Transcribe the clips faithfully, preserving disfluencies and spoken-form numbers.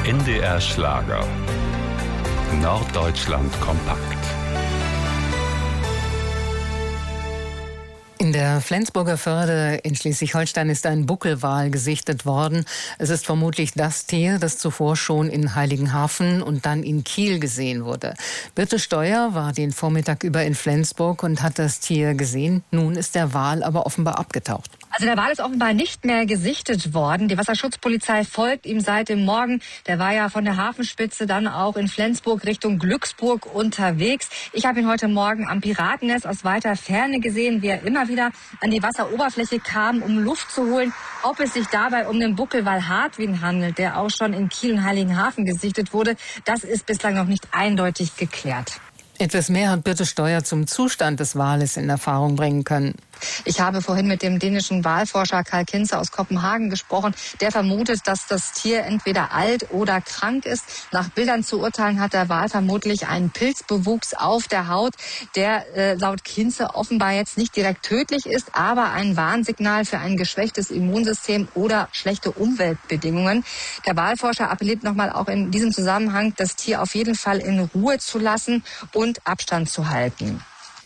N D R Schlager. Norddeutschland kompakt. In der Flensburger Förde in Schleswig-Holstein ist ein Buckelwal gesichtet worden. Es ist vermutlich das Tier, das zuvor schon in Heiligenhafen und dann in Kiel gesehen wurde. Birte Steuer war den Vormittag über in Flensburg und hat das Tier gesehen. Nun ist der Wal aber offenbar abgetaucht. Also der Wal ist offenbar nicht mehr gesichtet worden. Die Wasserschutzpolizei folgt ihm seit dem Morgen. Der war ja von der Hafenspitze dann auch in Flensburg Richtung Glücksburg unterwegs. Ich habe ihn heute Morgen am Piratennest aus weiter Ferne gesehen, wie er immer wieder an die Wasseroberfläche kam, um Luft zu holen. Ob es sich dabei um den Buckelwal Hartwin handelt, der auch schon in Kiel und Heiligenhafen gesichtet wurde, das ist bislang noch nicht eindeutig geklärt. Etwas mehr hat Birte Steuer zum Zustand des Wales in Erfahrung bringen können. Ich habe vorhin mit dem dänischen Walforscher Karl Kinze aus Kopenhagen gesprochen. Der vermutet, dass das Tier entweder alt oder krank ist. Nach Bildern zu urteilen hat der Wal vermutlich einen Pilzbewuchs auf der Haut, der äh, laut Kinze offenbar jetzt nicht direkt tödlich ist, aber ein Warnsignal für ein geschwächtes Immunsystem oder schlechte Umweltbedingungen. Der Walforscher appelliert nochmal auch in diesem Zusammenhang, das Tier auf jeden Fall in Ruhe zu lassen und Abstand zu halten.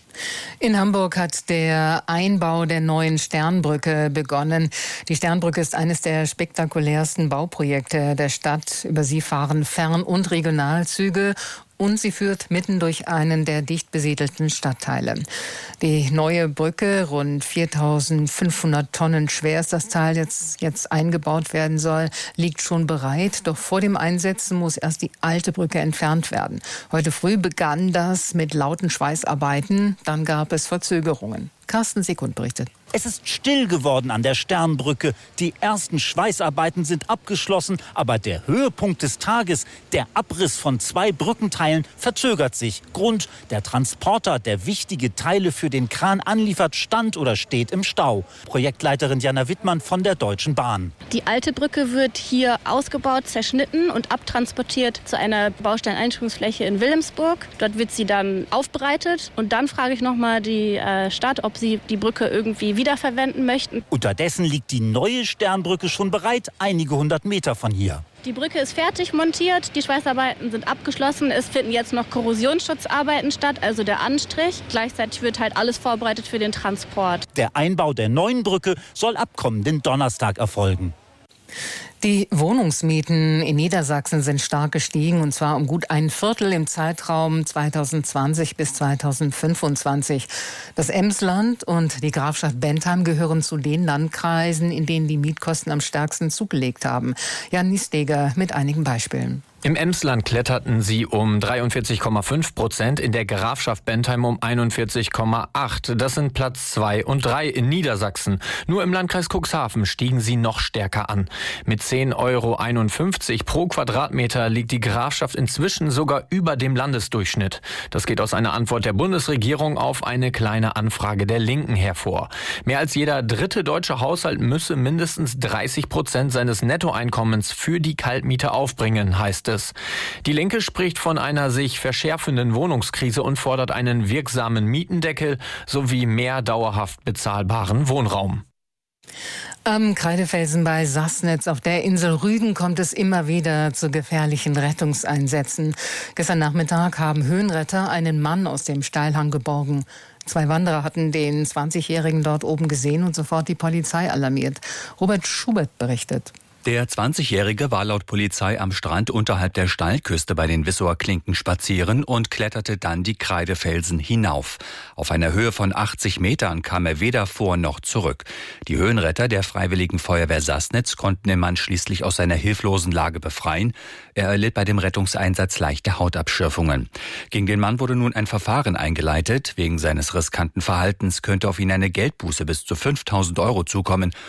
In Hamburg hat der Einbau der neuen Sternbrücke begonnen. Die Sternbrücke ist eines der spektakulärsten Bauprojekte der Stadt. Über sie fahren Fern- und Regionalzüge. Und sie führt mitten durch einen der dicht besiedelten Stadtteile. Die neue Brücke, rund viertausendfünfhundert Tonnen schwer ist das Teil, jetzt, jetzt eingebaut werden soll, liegt schon bereit. Doch vor dem Einsetzen muss erst die alte Brücke entfernt werden. Heute früh begann das mit lauten Schweißarbeiten. Dann gab es Verzögerungen. Carsten Sekund berichtet. Es ist still geworden an der Sternbrücke. Die ersten Schweißarbeiten sind abgeschlossen, aber der Höhepunkt des Tages, der Abriss von zwei Brückenteilen, verzögert sich. Grund: der Transporter, der wichtige Teile für den Kran anliefert, stand oder steht im Stau. Projektleiterin Jana Wittmann von der Deutschen Bahn. Die alte Brücke wird hier ausgebaut, zerschnitten und abtransportiert zu einer Bausteineinschwungsfläche in Wilhelmsburg. Dort wird sie dann aufbereitet und dann frage ich noch mal die äh, Stadt, ob sie die Brücke irgendwie wiederverwenden möchten. Unterdessen liegt die neue Sternbrücke schon bereit, einige hundert Meter von hier. Die Brücke ist fertig montiert, die Schweißarbeiten sind abgeschlossen. Es finden jetzt noch Korrosionsschutzarbeiten statt, also der Anstrich. Gleichzeitig wird halt alles vorbereitet für den Transport. Der Einbau der neuen Brücke soll ab kommenden Donnerstag erfolgen. Die Wohnungsmieten in Niedersachsen sind stark gestiegen, und zwar um gut ein Viertel im Zeitraum zweitausendzwanzig bis zweitausendfünfundzwanzig. Das Emsland und die Grafschaft Bentheim gehören zu den Landkreisen, in denen die Mietkosten am stärksten zugelegt haben. Jan Niesteger mit einigen Beispielen. Im Emsland kletterten sie um dreiundvierzig Komma fünf Prozent, in der Grafschaft Bentheim um einundvierzig Komma acht. Das sind Platz zwei und drei in Niedersachsen. Nur im Landkreis Cuxhaven stiegen sie noch stärker an. Mit zehn Euro einundfünfzig pro Quadratmeter liegt die Grafschaft inzwischen sogar über dem Landesdurchschnitt. Das geht aus einer Antwort der Bundesregierung auf eine kleine Anfrage der Linken hervor. Mehr als jeder dritte deutsche Haushalt müsse mindestens dreißig Prozent seines Nettoeinkommens für die Kaltmiete aufbringen, heißt es. Die Linke spricht von einer sich verschärfenden Wohnungskrise und fordert einen wirksamen Mietendeckel sowie mehr dauerhaft bezahlbaren Wohnraum. Am Kreidefelsen bei Sassnitz auf der Insel Rügen kommt es immer wieder zu gefährlichen Rettungseinsätzen. Gestern Nachmittag haben Höhenretter einen Mann aus dem Steilhang geborgen. Zwei Wanderer hatten den zwanzigjährigen dort oben gesehen und sofort die Polizei alarmiert. Robert Schubert berichtet. Der zwanzigjährige war laut Polizei am Strand unterhalb der Steilküste bei den Wissower Klinken spazieren und kletterte dann die Kreidefelsen hinauf. Auf einer Höhe von achtzig Metern kam er weder vor noch zurück. Die Höhenretter der Freiwilligen Feuerwehr Sassnitz konnten den Mann schließlich aus seiner hilflosen Lage befreien. Er erlitt bei dem Rettungseinsatz leichte Hautabschürfungen. Gegen den Mann wurde nun ein Verfahren eingeleitet. Wegen seines riskanten Verhaltens könnte auf ihn eine Geldbuße bis zu fünftausend Euro zukommen